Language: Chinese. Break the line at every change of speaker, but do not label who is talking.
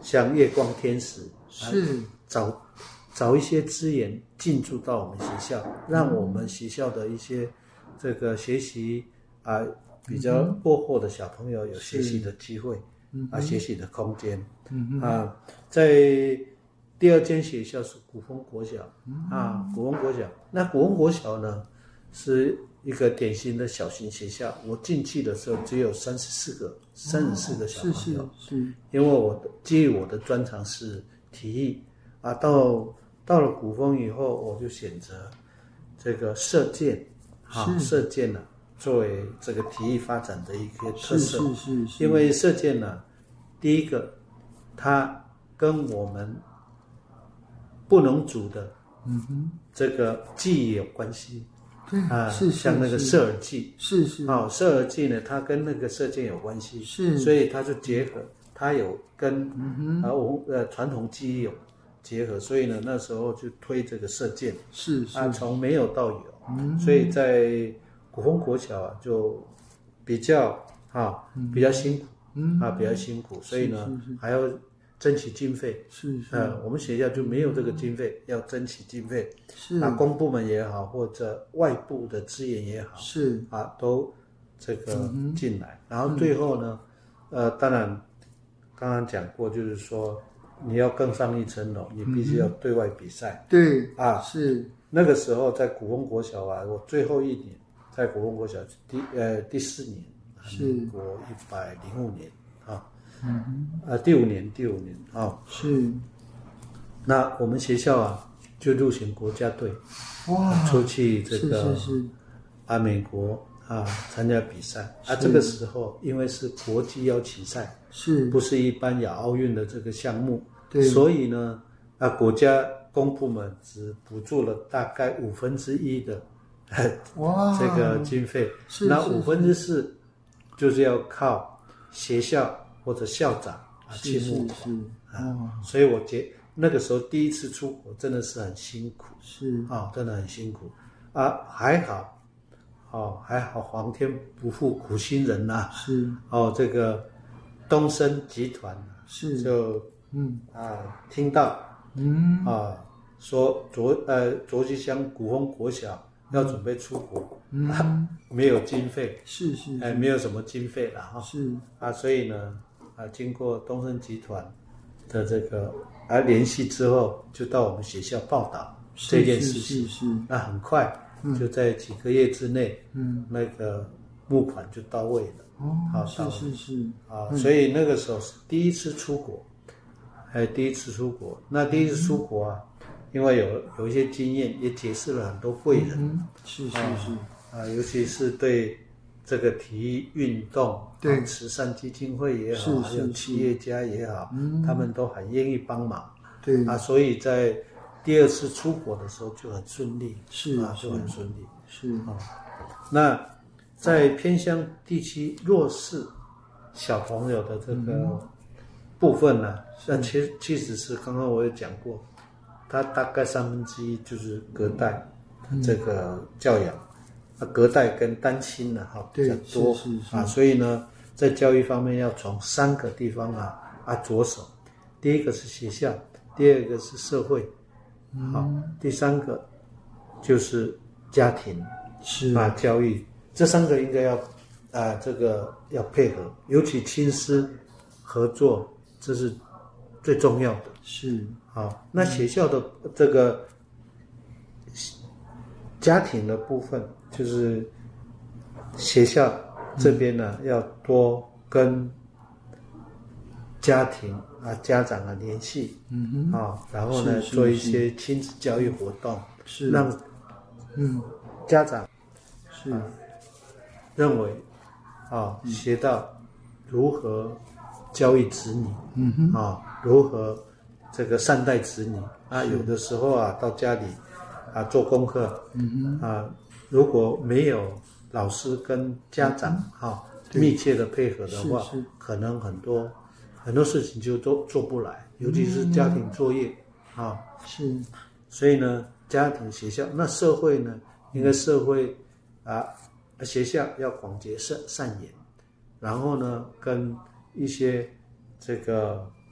像月光天使，
是
找一些资源进驻到我们学校，让我们学校的一些这个学习比较落后的小朋友有学习的机会，学习的空间。在第二间学校是古风国小，古风国小。那古风国小呢，是一个典型的小型学校。我进去的时候只有34个小朋友，
是
因为基于我的专长是体育到了古风以后，我就选择这个射箭，射箭呢作为这个体育发展的一个特色。
是
因为射箭呢，第一个它跟我们布农族的这个技艺有关系。
对
像那个射耳技，射耳技呢，它跟那个射箭有关系，所以它就结合，它有跟传统技艺有结合，所以呢，那时候就推这个射箭，从没有到有，所以在古风国小就比较辛苦，比较辛苦，所以呢还要争取经费，我们学校就没有这个经费，要争取经费，公部门也好，或者外部的资源也好，都这个进来，然后最后呢，当然刚刚讲过，就是说你要更上一层楼，你必须要对外比赛，那个时候在古风国小我最后一年在古风国小第4年，民国105年第五年那我们学校就入选国家队，出去这个美国参加比赛这个时候因为是国际邀请赛，不是一般亚奥运的这个项目，所以呢国家公部门只补助了大概1/5的这个经费，那4/5就是要靠学校或者校长去募款，所以我那个时候第一次出国真的是很辛苦，真的很辛苦还好皇天不负苦心人这个东升集团就听到说卓溪乡古风国小要准备出国，没有经费，没有什么经费了所以呢经过东升集团的这个联系之后，就到我们学校报道这件事情，那很快就在几个月之内，那个募款就到位了，所以那个时候是第一次出国，那第一次出国因为有一些经验，也结识了很多贵人，尤其是对这个体育运动，慈善基金会也好，还有企业家也好，他们都很愿意帮忙，所以在第2次出国的时候就很顺利，就很顺利，那在偏乡地区弱势小朋友的这个部分呢，那其实是刚刚我也讲过，它大概1/3就是隔代这个教养，隔代跟单亲比较多所以呢，在教育方面要从3个地方着手。第一个是学校，第二个是社会，第3个就是家庭，教育，这3个应该要这个要配合，尤其亲师合作，这是最重要的。那学校的这个家庭的部分，就是学校这边呢要多跟家庭家长联系，然后呢做一些亲子教育活动，让家长认为学到如何教育子女，如何这个善待子女有的时候到家里做功课，如果没有老师跟家长密切的配合的话，可能很多事情就做不来，尤其是家庭作业所以呢，家庭、学校，那社会呢，应该社会学校要广结善缘，然后呢，跟一些这个